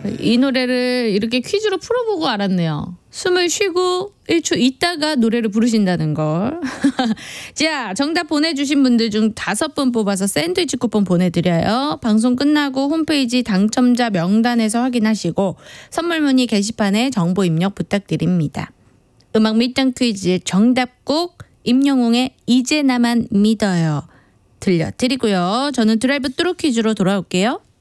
이 노래를 이렇게 퀴즈로 풀어보고 알았네요. 숨을 쉬고 1초 있다가 노래를 부르신다는 걸. 자, 정답 보내주신 분들 중 5분 뽑아서 샌드위치 쿠폰 보내드려요. 방송 끝나고 홈페이지 당첨자 명단에서 확인하시고 선물 문의 게시판에 정보 입력 부탁드립니다. 음악 밀당 퀴즈 정답곡 임영웅의 이제 나만 믿어요 들려드리고요. 저는 드라이브 뚜루 퀴즈로 돌아올게요.